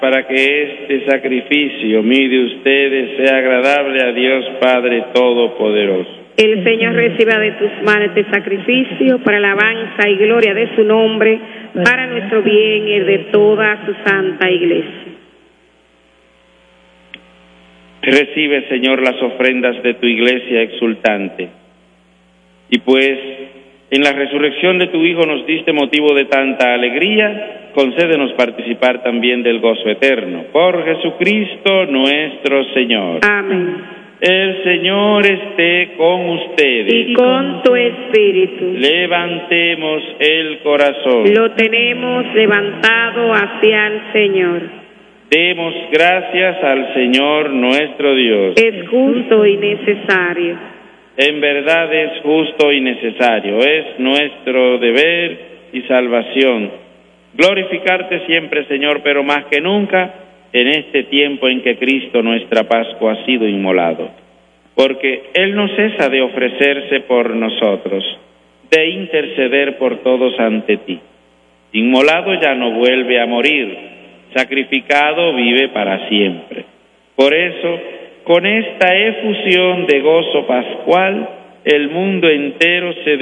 para que este sacrificio mío de ustedes sea agradable a Dios Padre Todopoderoso. El Señor reciba de tus manos este sacrificio para alabanza y gloria de su nombre, para nuestro bien y de toda su santa iglesia. Recibe, Señor, las ofrendas de tu iglesia exultante. Y pues, en la resurrección de tu Hijo nos diste motivo de tanta alegría, concédenos participar también del gozo eterno. Por Jesucristo nuestro Señor. Amén. El Señor esté con ustedes. Y con tu espíritu. Levantemos el corazón. Lo tenemos levantado hacia el Señor. Demos gracias al Señor nuestro Dios. Es justo y necesario. En verdad es justo y necesario. Es nuestro deber y salvación. Glorificarte siempre, Señor, pero más que nunca en este tiempo en que Cristo, nuestra Pascua, ha sido inmolado. Porque Él no cesa de ofrecerse por nosotros, de interceder por todos ante ti. Inmolado ya no vuelve a morir, sacrificado vive para siempre. Por eso, con esta efusión de gozo pascual, el mundo entero se